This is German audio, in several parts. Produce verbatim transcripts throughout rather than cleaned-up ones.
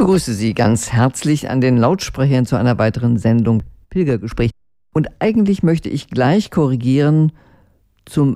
Ich begrüße Sie ganz herzlich an den Lautsprechern zu einer weiteren Sendung Pilgergespräch. Und eigentlich möchte ich gleich korrigieren zum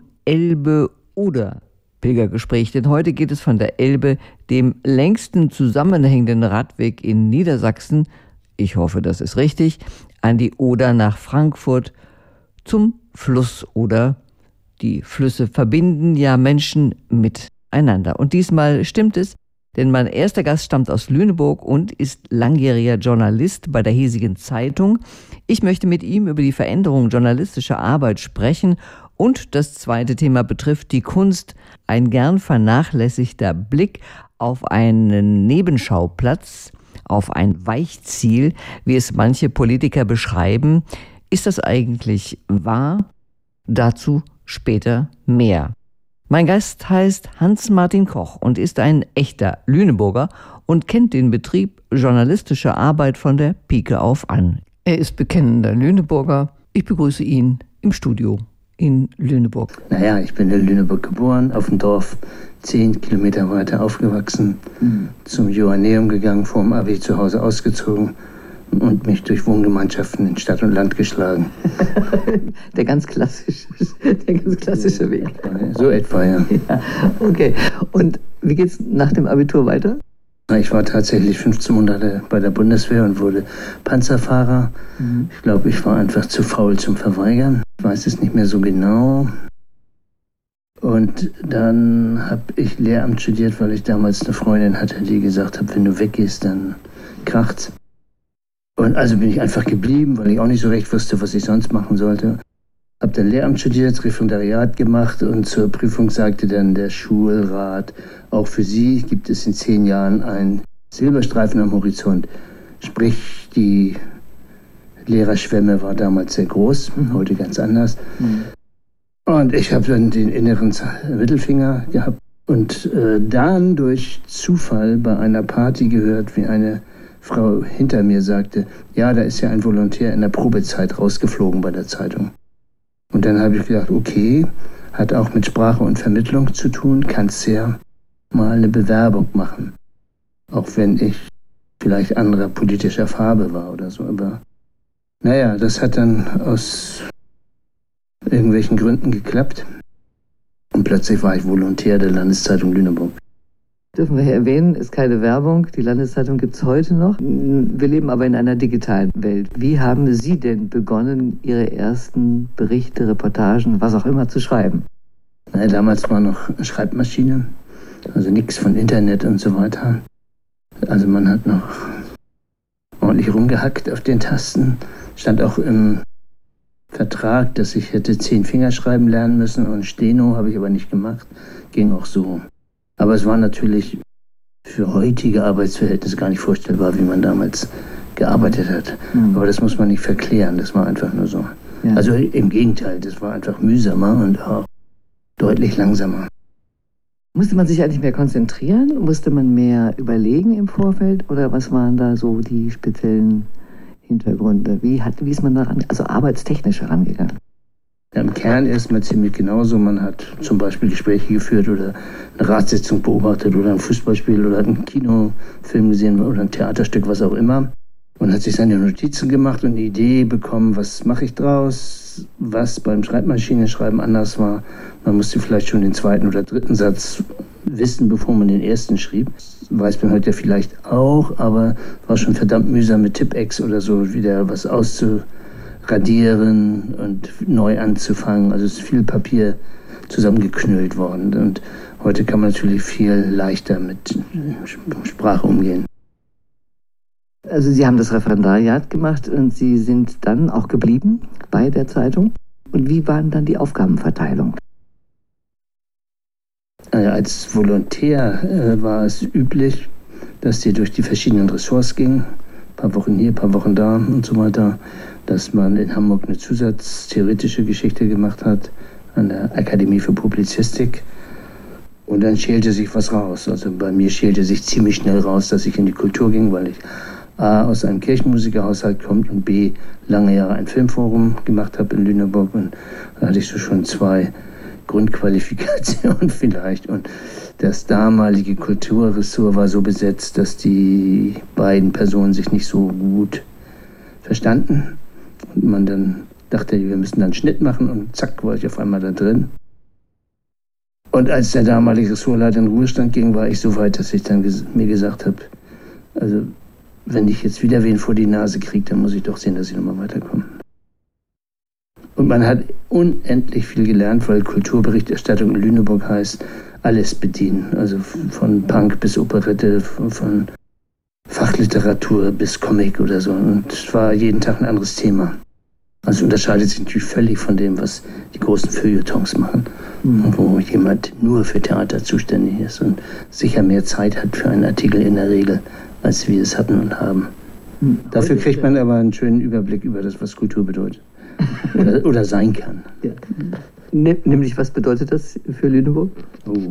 Elbe-Oder-Pilgergespräch. Denn heute geht es von der Elbe, dem längsten zusammenhängenden Radweg in Niedersachsen, ich hoffe, das ist richtig, an die Oder nach Frankfurt zum Fluss Oder. Die Flüsse verbinden ja Menschen miteinander. Und diesmal stimmt es, denn mein erster Gast stammt aus Lüneburg und ist langjähriger Journalist bei der hiesigen Zeitung. Ich möchte mit ihm über die Veränderung journalistischer Arbeit sprechen. Und das zweite Thema betrifft die Kunst, ein gern vernachlässigter Blick auf einen Nebenschauplatz, auf ein Weichziel, wie es manche Politiker beschreiben. Ist das eigentlich wahr? Dazu später mehr. Mein Gast heißt Hans-Martin Koch und ist ein echter Lüneburger und kennt den Betrieb journalistischer Arbeit von der Pike auf an. Er ist bekennender Lüneburger. Ich begrüße ihn im Studio in Lüneburg. Naja, ich bin in Lüneburg geboren, auf dem Dorf, zehn Kilometer weiter aufgewachsen, mhm. zum Johanneum gegangen, vor dem Abi zu Hause ausgezogen und mich durch Wohngemeinschaften in Stadt und Land geschlagen. Der ganz klassische, der ganz klassische Weg. So etwa, ja. Ja. Okay. Und wie geht's nach dem Abitur weiter? Ich war tatsächlich fünfzehn Monate bei der Bundeswehr und wurde Panzerfahrer. Mhm. Ich glaube, ich war einfach zu faul zum Verweigern. Ich weiß es nicht mehr so genau. Und dann habe ich Lehramt studiert, weil ich damals eine Freundin hatte, die gesagt hat, wenn du weggehst, dann kracht's. Und also bin ich einfach geblieben, weil ich auch nicht so recht wusste, was ich sonst machen sollte. Hab dann Lehramt studiert, Referendariat gemacht und zur Prüfung sagte dann der Schulrat, auch für Sie gibt es in zehn Jahren einen Silberstreifen am Horizont. Sprich, die Lehrerschwemme war damals sehr groß, heute ganz anders. Mhm. Und ich habe dann den inneren Mittelfinger gehabt und äh, dann durch Zufall bei einer Party gehört, wie eine Frau hinter mir sagte, ja, da ist ja ein Volontär in der Probezeit rausgeflogen bei der Zeitung. Und dann habe ich gedacht, okay, hat auch mit Sprache und Vermittlung zu tun, kannst ja mal eine Bewerbung machen. Auch wenn ich vielleicht anderer politischer Farbe war oder so. Aber naja, das hat dann aus irgendwelchen Gründen geklappt. Und plötzlich war ich Volontär der Landeszeitung Lüneburg. Dürfen wir hier erwähnen, ist keine Werbung. Die Landeszeitung gibt es heute noch. Wir leben aber in einer digitalen Welt. Wie haben Sie denn begonnen, Ihre ersten Berichte, Reportagen, was auch immer zu schreiben? Na, damals war noch eine Schreibmaschine, also nichts von Internet und so weiter. Also man hat noch ordentlich rumgehackt auf den Tasten. Stand auch im Vertrag, dass ich hätte zehn Finger schreiben lernen müssen und Steno habe ich aber nicht gemacht. Ging auch so. Aber es war natürlich für heutige Arbeitsverhältnisse gar nicht vorstellbar, wie man damals gearbeitet hat. Mhm. Aber das muss man nicht verklären, das war einfach nur so. Ja. Also im Gegenteil, das war einfach mühsamer und auch deutlich langsamer. Musste man sich eigentlich mehr konzentrieren? Musste man mehr überlegen im Vorfeld? Oder was waren da so die speziellen Hintergründe? Wie, hat, wie ist man daran, also arbeitstechnisch herangegangen? Im Kern erstmal ziemlich genauso. Man hat zum Beispiel Gespräche geführt oder eine Ratssitzung beobachtet oder ein Fußballspiel oder einen Kinofilm gesehen oder ein Theaterstück, was auch immer. Und hat sich seine Notizen gemacht und eine Idee bekommen, was mache ich draus, was beim Schreibmaschinenschreiben anders war. Man musste vielleicht schon den zweiten oder dritten Satz wissen, bevor man den ersten schrieb. Das weiß man heute vielleicht auch, aber war schon verdammt mühsam mit Tippex oder so wieder was auszu radieren und neu anzufangen. Also es ist viel Papier zusammengeknüllt worden. Und heute kann man natürlich viel leichter mit Sprache umgehen. Also Sie haben das Referendariat gemacht und Sie sind dann auch geblieben bei der Zeitung. Und wie waren dann die Aufgabenverteilung? Als Volontär äh, war es üblich, dass sie durch die verschiedenen Ressorts gingen. Ein paar Wochen hier, ein paar Wochen da und so weiter. Dass man in Hamburg eine zusatztheoretische Geschichte gemacht hat an der Akademie für Publizistik. Und dann schälte sich was raus. Also bei mir schälte sich ziemlich schnell raus, dass ich in die Kultur ging, weil ich A, aus einem Kirchenmusikerhaushalt komme und B, lange Jahre ein Filmforum gemacht habe in Lüneburg. Und da hatte ich so schon zwei Grundqualifikationen vielleicht. Und das damalige Kulturressort war so besetzt, dass die beiden Personen sich nicht so gut verstanden. Und man dann dachte, wir müssen dann einen Schnitt machen und zack, war ich auf einmal da drin. Und als der damalige Ressortleiter in Ruhestand ging, war ich so weit, dass ich dann ges- mir gesagt habe, also wenn ich jetzt wieder wen vor die Nase kriege, dann muss ich doch sehen, dass ich nochmal weiterkomme. Und man hat unendlich viel gelernt, weil Kulturberichterstattung in Lüneburg heißt, alles bedienen. Also von Punk bis Operette, von Fachliteratur bis Comic oder so. Und es war jeden Tag ein anderes Thema. Also unterscheidet sich natürlich völlig von dem, was die großen Feuilletons machen, mhm. wo jemand nur für Theater zuständig ist und sicher mehr Zeit hat für einen Artikel in der Regel, als wir es hatten und haben. Mhm. Dafür kriegt man aber einen schönen Überblick über das, was Kultur bedeutet. Oder, oder sein kann. Ja. Nämlich, was bedeutet das für Lüneburg? Oh.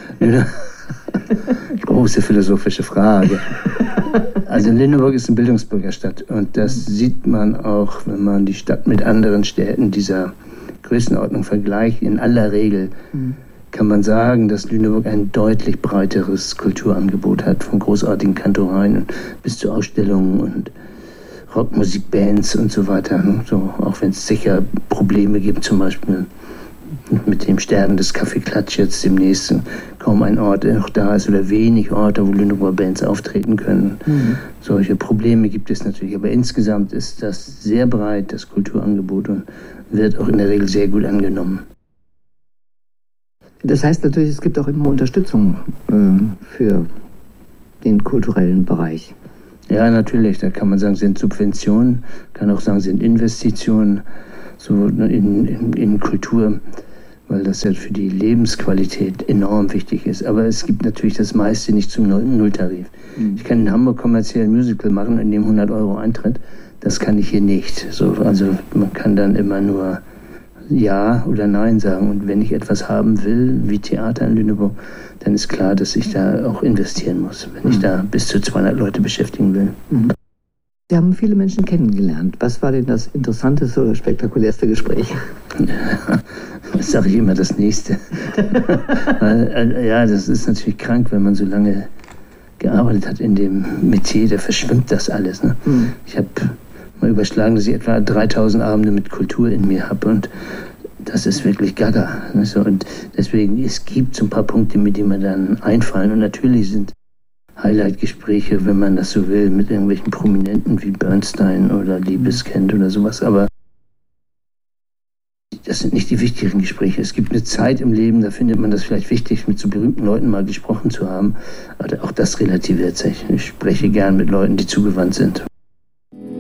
Große philosophische Frage. Also Lüneburg ist eine Bildungsbürgerstadt und das sieht man auch, wenn man die Stadt mit anderen Städten dieser Größenordnung vergleicht. In aller Regel kann man sagen, dass Lüneburg ein deutlich breiteres Kulturangebot hat, von großartigen Kantoreien bis zu Ausstellungen und Rockmusikbands und so weiter. So, auch wenn es sicher Probleme gibt, zum Beispiel mit dem Sterben des Kaffeeklatsch jetzt demnächst kaum ein Ort noch da ist oder wenig Orte, wo Lüneburger Bands auftreten können. Mhm. Solche Probleme gibt es natürlich, aber insgesamt ist das sehr breit, das Kulturangebot, und wird auch in der Regel sehr gut angenommen. Das heißt natürlich, es gibt auch immer Unterstützung äh, für den kulturellen Bereich. Ja, natürlich, da kann man sagen, sind Subventionen, kann auch sagen, sind Investitionen so in, in, in Kultur, weil das ja für die Lebensqualität enorm wichtig ist. Aber es gibt natürlich das meiste nicht zum Nulltarif. Mhm. Ich kann in Hamburg kommerziell ein Musical machen, in dem hundert Euro Eintritt. Das kann ich hier nicht. So, also man kann dann immer nur Ja oder Nein sagen. Und wenn ich etwas haben will, wie Theater in Lüneburg, dann ist klar, dass ich da auch investieren muss, wenn ich da bis zu zweihundert Leute beschäftigen will. Mhm. Sie haben viele Menschen kennengelernt. Was war denn das interessanteste oder spektakulärste Gespräch? Das sage ich immer, das nächste. Ja, das ist natürlich krank, wenn man so lange gearbeitet hat in dem Metier, da verschwimmt das alles. Ne? Mhm. Ich habe mal überschlagen, dass ich etwa dreitausend Abende mit Kultur in mir habe, und das ist wirklich gaga. Ne? So, und deswegen, es gibt so ein paar Punkte, mit denen mir dann einfallen, und natürlich sind Highlight-Gespräche, wenn man das so will, mit irgendwelchen Prominenten wie Bernstein oder Libeskind oder sowas, aber das sind nicht die wichtigen Gespräche. Es gibt eine Zeit im Leben, da findet man das vielleicht wichtig, mit so berühmten Leuten mal gesprochen zu haben, aber auch das relativiert sich. Ich spreche gern mit Leuten, die zugewandt sind.